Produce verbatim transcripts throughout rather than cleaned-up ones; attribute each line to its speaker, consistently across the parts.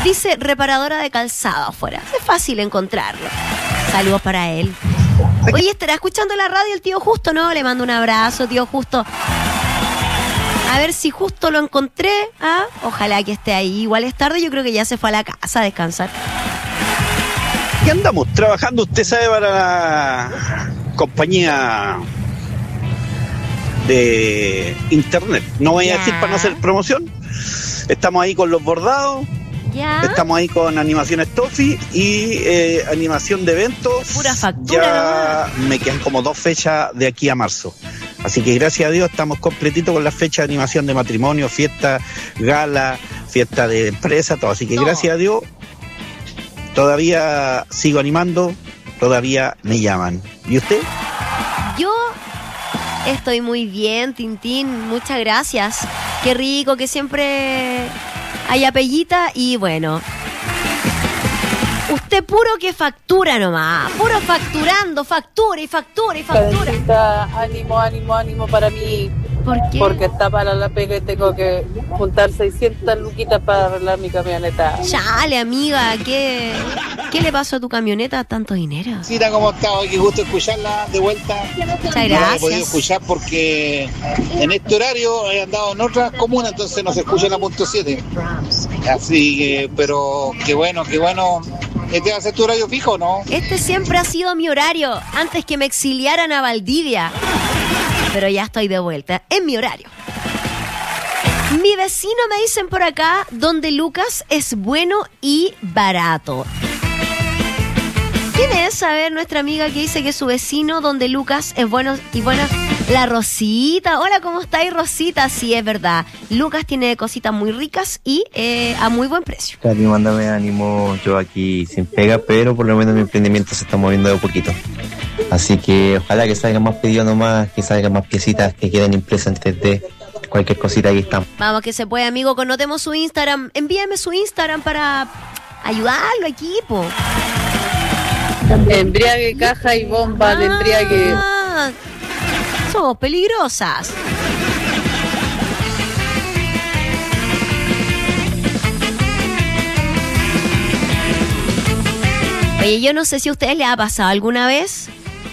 Speaker 1: Dice reparadora de calzado afuera. Es fácil encontrarlo. Saludos para él. Oye, ¿estará escuchando la radio el tío Justo? No, le mando un abrazo, tío Justo. A ver si justo lo encontré. ¿Ah? Ojalá que esté ahí. Igual es tarde, yo creo que ya se fue a la casa a descansar.
Speaker 2: ¿Qué andamos trabajando? Usted sabe, para la compañía de internet. No voy a decir para no hacer promoción. Estamos ahí con los bordados.
Speaker 1: Ya.
Speaker 2: Estamos ahí con animaciones Tofi y eh, animación de eventos.
Speaker 1: Pura factura.
Speaker 2: Ya me quedan como dos fechas de aquí a marzo. Así que gracias a Dios estamos completitos con las fechas de animación de matrimonio, fiesta, gala, fiesta de empresa, todo. Así que
Speaker 1: no.
Speaker 2: gracias a Dios todavía sigo animando, todavía me llaman. ¿Y usted?
Speaker 1: Yo estoy muy bien, Tintín. Muchas gracias. Qué rico que siempre haya pellita y bueno. Usted puro que factura nomás, puro facturando, factura y factura y factura.
Speaker 3: Cadencita, ánimo, ánimo, ánimo para mí.
Speaker 1: ¿Por qué?
Speaker 3: Porque está para la pega y tengo que juntar seiscientas luquitas para arreglar mi camioneta.
Speaker 1: Chale, amiga, ¿qué, ¿qué le pasó a tu camioneta? ¿Tanto dinero?
Speaker 4: Cita, ¿cómo está? Hoy qué gusto escucharla de vuelta.
Speaker 1: Muchas
Speaker 4: No la he podido
Speaker 1: gracias.
Speaker 4: escuchar porque en este horario he andado en otras comunas, entonces no se escucha en la punto siete. Así que, pero qué bueno, qué bueno. ¿Este va a ser tu horario fijo, no?
Speaker 1: Este siempre ha sido mi horario, antes que me exiliaran a Valdivia. Pero ya estoy de vuelta, en mi horario. Mi vecino, me dicen por acá, donde Lucas es bueno y barato. ¿Quién es? A ver, nuestra amiga que dice que su vecino, donde Lucas es bueno y bueno. La Rosita. Hola, ¿cómo estáis, Rosita? Sí, es verdad. Lucas tiene cositas muy ricas y eh, a muy buen precio.
Speaker 5: Katy, mándame ánimo. Yo aquí sin pega, pero por lo menos mi emprendimiento se está moviendo de a poquito. Así que ojalá que salgan más pedidos nomás, que salgan más piecitas que queden impresas en tres D. Cualquier cosita ahí está.
Speaker 1: Vamos que se puede, amigo. Connotemos su Instagram. Envíame su Instagram para ayudarlo, equipo.
Speaker 3: Embriague, caja y bomba de embriague.
Speaker 1: Ah, somos peligrosas. Oye, yo no sé si a ustedes les ha pasado alguna vez,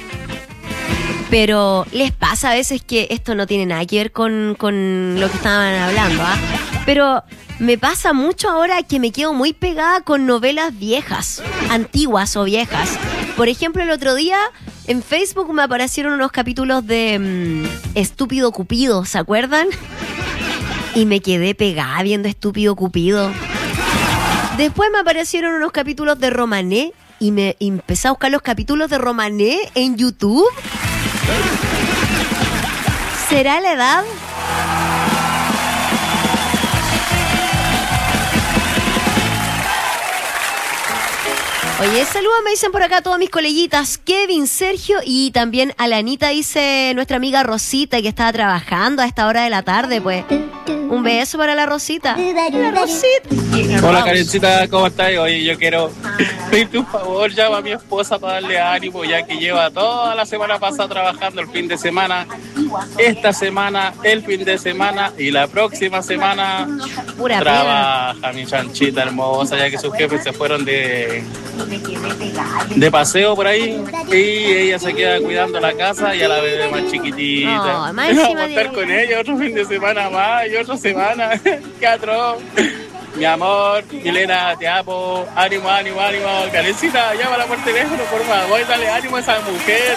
Speaker 1: pero les pasa a veces que esto no tiene nada que ver con, con lo que estaban hablando, ¿ah? Pero me pasa mucho ahora que me quedo muy pegada con novelas viejas, antiguas o viejas. Por ejemplo, el otro día en Facebook me aparecieron unos capítulos de mmm, Estúpido Cupido, ¿se acuerdan? Y me quedé pegada viendo Estúpido Cupido. Después me aparecieron unos capítulos de Romané y me y empecé a buscar los capítulos de Romané en YouTube. ¿Será la edad? Oye, saludos, me dicen por acá todos mis coleguitas, Kevin, Sergio y también Alanita, dice nuestra amiga Rosita, que estaba trabajando a esta hora de la tarde, pues. Un beso para la Rosita. La Rosita.
Speaker 6: Hola, Karencita, ¿cómo estás? Oye, yo quiero pedirte un favor, llama a mi esposa para darle ánimo, ya que lleva toda la semana pasada trabajando el fin de semana, esta semana, el fin de semana y la próxima semana
Speaker 1: Pura
Speaker 6: trabaja pega. Mi chanchita hermosa, ya que sus jefes se fueron de, de paseo por ahí y ella se queda cuidando la casa y a la bebé más chiquitita.
Speaker 1: No, más
Speaker 6: y va a
Speaker 1: encima
Speaker 6: aguantar
Speaker 1: de-
Speaker 6: con ella otro fin de semana más y otra semana. ¡Qué atroz! Mi amor, Milena, te amo. Ánimo, ánimo, ánimo. Karencita, llámala por teléfono, por favor. Dale ánimo a esa mujer.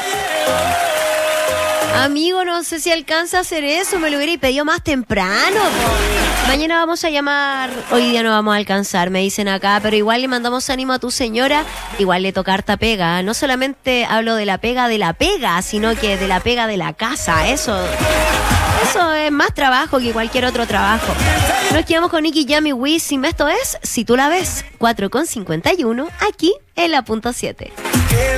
Speaker 1: Amigo, no sé si alcanza a hacer eso, me lo hubiera pedido más temprano. Po. Mañana vamos a llamar, hoy día no vamos a alcanzar, me dicen acá, pero igual le mandamos ánimo a tu señora, igual le toca harta pega. No solamente hablo de la pega de la pega, sino que de la pega de la casa, eso... Eso es más trabajo que cualquier otro trabajo. Nos quedamos con Nicky Jam y Wisin. Esto es Si tú la ves, cuatro con cincuenta y uno, aquí en la punto siete.